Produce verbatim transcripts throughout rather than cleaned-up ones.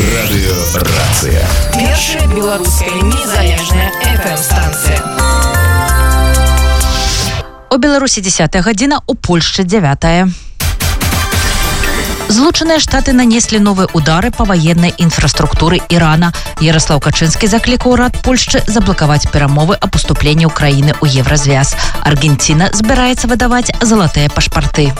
Радыёрацыя. Першая беларуская незалежная эф эм-станцыя. У Беларусі дзесятая гадзіна, у Польшчы дзявятая. Злучаныя Штаты нанеслі новыя удары па ваеннай інфраструктуры Ірана. Ярослаў Качынскі заклікаў урад Польшчы заблакаваць перамовы аб уступленні Украіны ў Евразвяз. Аргенціна збіраецца выдаваць залатыя пашпарты.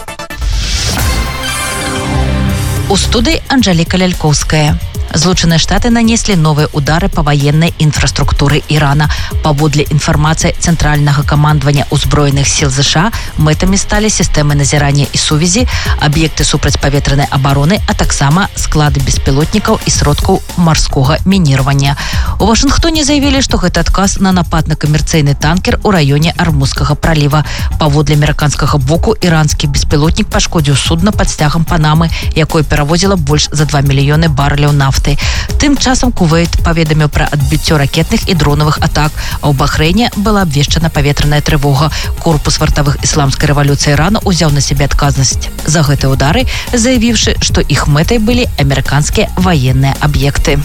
У студыі Анжэліка Лялькоўская. Злучаныя Штаты нанеслі новыя удары па ваеннай інфраструктуры Ірана. Паводле інфармацыі Цэнтральнага камандавання ўзброеных сіл ЗША, мэтамі сталі сістэмы назірання і сувязі, аб'екты супрацьпаветранай абароны, а таксама склады беспілотнікаў і сродкаў марскога мініравання. У Вашынгтоне заявілі, што гэта адказ на напад на камерцыйны танкер у раёне Армузскага праліва. Паводле амерыканскага боку, іранскі беспілотнік пашкодзіў судна пад сцягам Панамы, якое перавозіла больш за два мільёны барэляў нафты. Тым часам Кувейт паведаміў пра адбіццё ракетных і дронавых атак, а ў Бахрэйне была абвешчана паветраная трывога. Корпус вартавых ісламскай рэвалюцыі Ірана ўзяў на сябе адказнасць за гэтыя ўдары, заявіўшы, што іх мэтай былі амерыканскія ваенныя аб'екты.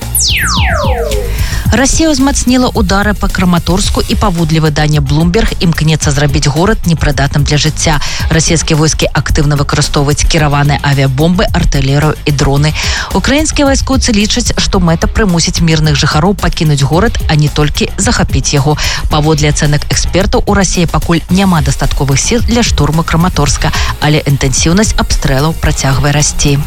Расія ўзмацніла удары па Краматорску і паводле выдання Bloomberg імкнецца зрабіць горад непрыдатным для жыцця. Расійскія войскі актыўна выкарыстоўваюць кіраваныя авіябомбы, артылерыю і дроны. Украінскія вайскоўцы лічаць, што мэта прымусіць мірных жыхароў пакінуць горад, а не толькі захапіць яго. Паводле ацэнак экспертаў, у Расіі пакуль няма дастатковых сіл для штурму Краматорска, але інтэнсіўнасць абстрэлаў працягвае расці.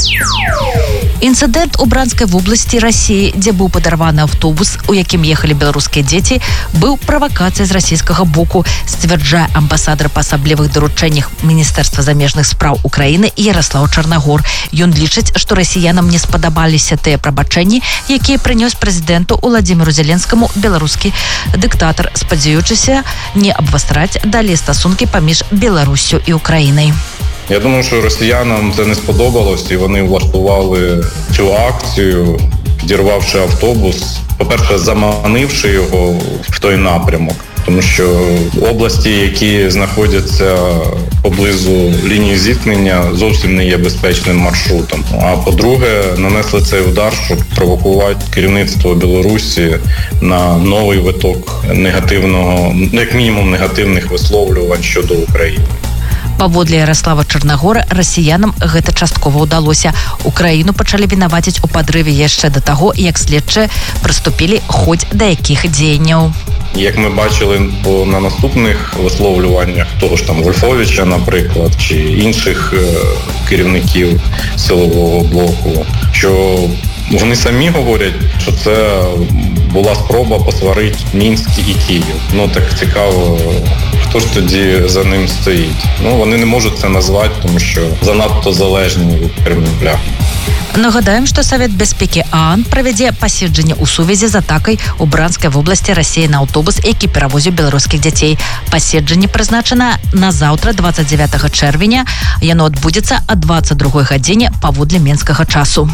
Інцыдэнт у Бранскай вобласці Расіі, дзе быў падарваны аўтобус, у якім ехалі беларускія дзеці, быў правакацыяй з расійскага боку, сцвярджае амбасадар па асаблівых даручэннях Міністэрства замежных спраў Украіны Яраслаў Чарнагор. Ён лічыць, што расіянам не спадабаліся тыя прабачэнні, якія прынёс прэзідэнту Уладзіміру Зеленскаму беларускі дыктатар, спадзяючыся не абвастраць далей стасункі паміж Беларуссю і Українай. Я думаю, що росіянам це не сподобалось, і вони влаштували цю акцію, підірвавши автобус, по-перше, заманивши його в той напрямок. Тому що області, які знаходяться поблизу лінії зіткнення, зовсім не є безпечним маршрутом. А по-друге, нанесли цей удар, щоб провокувати керівництво Білорусі на новий виток негативного, як мінімум негативних висловлювань щодо України. Паводле Ярослава Чарнагора, расіянам гэта часткова ўдалося. Украіну пачалі вінаваціць у падрыве яшчэ да таго, як следчыя прыступілі хоць да якіх дзеянняў. Як ми бачили по, на наступних висловлюваннях того ж там Вольфовича, наприклад, чи інших е, керівників силового блоку, що вони самі говорять, що це була спроба посварити Мінськ і Київ. Ну так цікаво, хто ж тоді за ним стоїть. Ну вони не можуть це назвати, тому що занадто залежні від Кремля. Нагадаем, што Савет бяспекі ААН правядзе паседжанне ў сувязі з атакай у Бранскай вобласці Расіі на аўтобус, які перавозіў беларускіх дзяцей. Паседжанне прызначана на заўтра, двадцать девятого чэрвеня. Яно адбудзецца о двадцать другой гадзіне паводле менскага часу.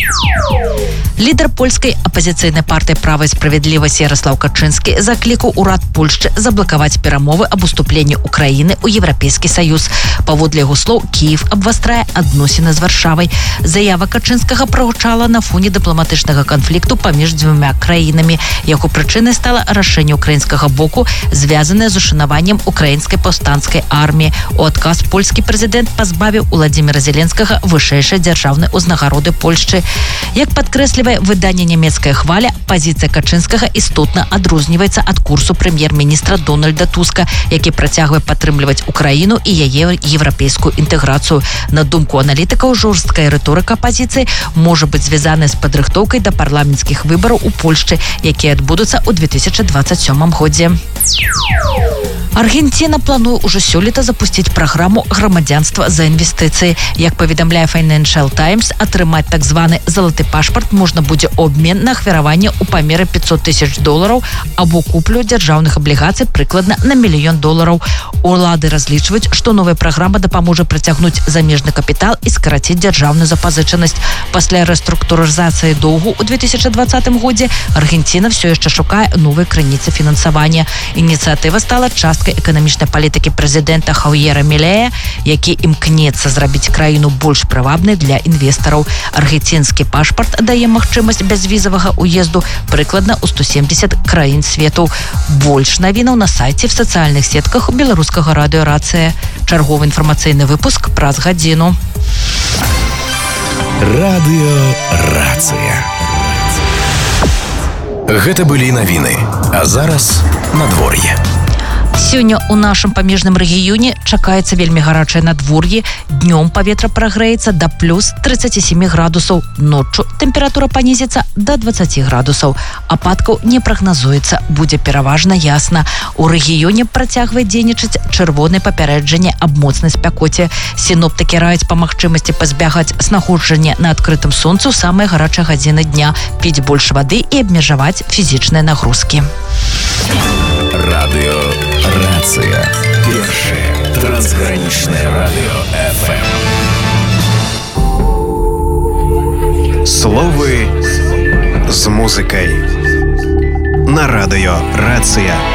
Лідар польскай апазіцыйнай партыі «Права і справядлівасць» Ярослаў Качынскі заклікаў урад Польшчы заблакаваць перамовы аб уступленні Украіны ў Еўрапейскі саюз. Паводле яго слоў, Кіев абвастрае адносіны з Варшавай. Заява Качынскага прагучала на фоне дыпламатычнага канфлікту паміж дзвюма краінамі. Яго прычынай стала рашэнне украінскага боку, звязанае з ушанаваннем украінскай паўстанцкай арміі. У адказ польскі прэзідэнт пазбавіў Уладзіміра Зеленскага вышэйшай дзяржаўнай узнагароды Польшчы. Як падкрэслівае выданне «Нямецкая хваля», пазіцыя Качынскага істотна адрозніваецца ад курсу прэм'ер-міністра Дональда Туска, які працягвае падтрымліваць Украіну і яе еўрапейскую інтэграцыю. На думку аналітыкаў, жорсткая рыторыка апазіцыі можа быць звязаная з падрыхтоўкай да парламенцкіх выбараў у Польшчы, якія адбудуцца ў две тысячи двадцать сёмым годзе. Аргенціна плануе ўжо сёлета запусціць праграму грамадзянства за інвестыцыі. Як паведамляе Financial Times, атрымаць так званы залаты пашпарт можна будзе обмен на ахвяраванне ў памеры пятьсот тысяч долараў або куплю дзяржаўных аблігацый прыкладна на мільён долараў. Улады разлічваюць, што новая праграма дапаможа прыцягнуць замежны капітал і скараціць дзяржаўную запазычанасць. Пасля рэструктурызацыі доўгу ў две тысячи двадцатым годзе Аргенціна все яшчэ шукае новыя крыніцы фінансавання. Ініцыятыва стала часткай часткай эканамічнай палітыкі прэзідэнта Хаўера Мілея, які імкнецца зрабіць краіну больш прывабнай для інвестараў. Аргенцінскі пашпарт дае магчымасць бязвізавага ўезду прыкладна ў сто семьдесят краін свету. Больш навінаў на сайце, в сацыяльных сетках беларускага радыё «Рацыя». Чарговы інфармацыйны выпуск праз гадзіну. Радыё «Рацыя». Гэта былі навіны, а зараз надвор'е. Сёння ў нашым памежным рэгіёне чакаецца вельмі гарачае надвор'е. Днём паветра прагрэецца да плюс тридцать семь градусаў. Ноччу тэмпература панізіцца да двадцать градусаў. Ападкаў не прагназуецца, будзе пераважна ясна. У рэгіёне працягвае дзейнічаць чырвонае папярэджанне аб моцнай спякоце. Сіноптыкі раяць па магчымасці пазбягаць знаходжання на адкрытым сонцу самыя гарачыя гадзіны дня, піць больш вады і абмежаваць фізічныя нагрузкі. Радыё «Рацыя». Першае трансгранічнае радыё эф эм. Словы з музыкай на радыё «Рацыя».